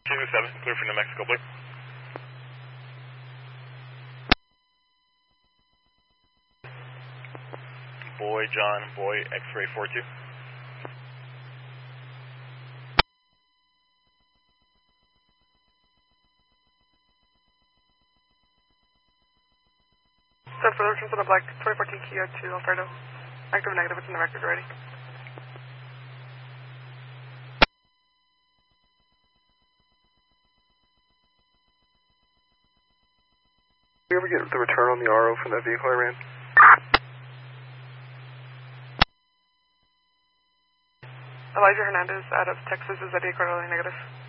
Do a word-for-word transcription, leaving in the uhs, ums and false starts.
two seven, clear for New Mexico, please. Boy, John, boy, X-ray four two. So for the return to the black, twenty fourteen Kia to Alfredo. Active and negative, it's in the record already. Did you ever get the return on the R O from that vehicle I ran? Elijah Hernandez out of Texas is at a quarterly negative.